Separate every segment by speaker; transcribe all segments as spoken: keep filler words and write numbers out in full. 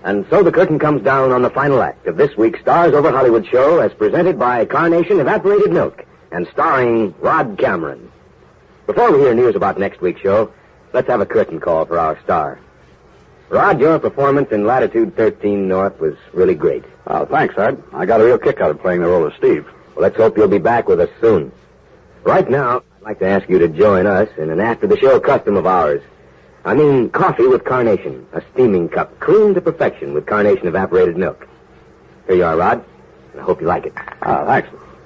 Speaker 1: And so the curtain comes down on the final act of this week's Stars Over Hollywood show as presented by Carnation Evaporated Milk and starring Rod Cameron. Before we hear news about next week's show, let's have a curtain call for our star. Rod, your performance in Latitude thirteen North was really great.
Speaker 2: Oh, thanks, Art. I got a real kick out of playing the role of Steve.
Speaker 1: Well, let's hope you'll be back with us soon. Right now, I'd like to ask you to join us in an after-the-show custom of ours. I mean, coffee with Carnation, a steaming cup, creamed to perfection with Carnation Evaporated Milk. Here you are, Rod. I hope you like it.
Speaker 2: Ah, thanks.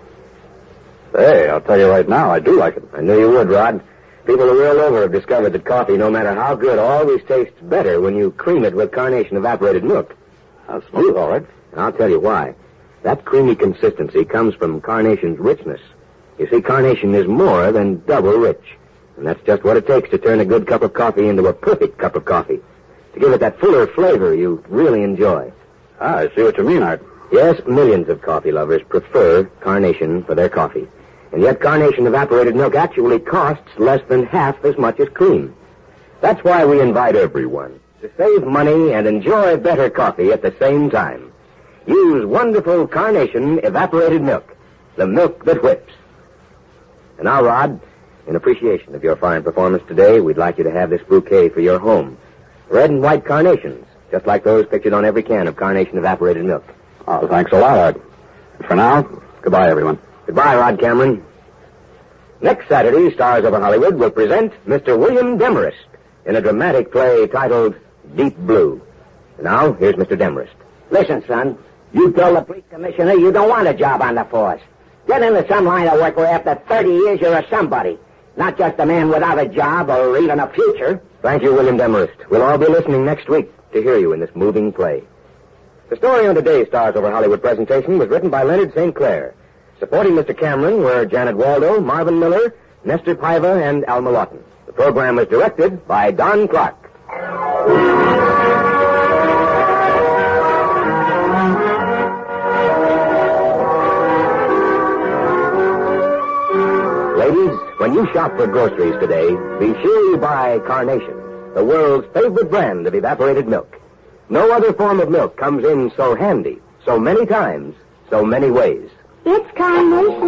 Speaker 2: Hey, I'll tell you right now, I do like it.
Speaker 1: I knew you would, Rod. People the world over have discovered that coffee, no matter how good, always tastes better when you cream it with Carnation Evaporated Milk.
Speaker 2: That's smooth, all right.
Speaker 1: And I'll tell you why. That creamy consistency comes from Carnation's richness. You see, Carnation is more than double rich. And that's just what it takes to turn a good cup of coffee into a perfect cup of coffee. To give it that fuller flavor you really enjoy.
Speaker 2: Ah, I see what you mean, Art.
Speaker 1: Yes, millions of coffee lovers prefer Carnation for their coffee. And yet Carnation Evaporated Milk actually costs less than half as much as cream. That's why we invite everyone to save money and enjoy better coffee at the same time. Use wonderful Carnation Evaporated Milk, the milk that whips. And now, Rod, in appreciation of your fine performance today, we'd like you to have this bouquet for your home. Red and white carnations, just like those pictured on every can of Carnation Evaporated Milk.
Speaker 2: Oh, thanks a lot, Art. For now, goodbye, everyone.
Speaker 1: Goodbye, Rod Cameron. Next Saturday, Stars Over Hollywood will present Mister William Demarest in a dramatic play titled Deep Blue. And now, here's Mister Demarest.
Speaker 3: Listen, son, you told the police commissioner you don't want a job on the force. Get into some line of work where after thirty years you're a somebody. Not just a man without a job or even a future.
Speaker 1: Thank you, William Demarest. We'll all be listening next week to hear you in this moving play. The story on today's Stars Over Hollywood presentation was written by Leonard Saint Clair. Supporting Mister Cameron were Janet Waldo, Marvin Miller, Nestor Paiva, and Alma Lawton. The program was directed by Don Clark. Ladies, when you shop for groceries today, be sure you buy Carnation, the world's favorite brand of evaporated milk. No other form of milk comes in so handy, so many times, so many ways.
Speaker 4: It's Carnation.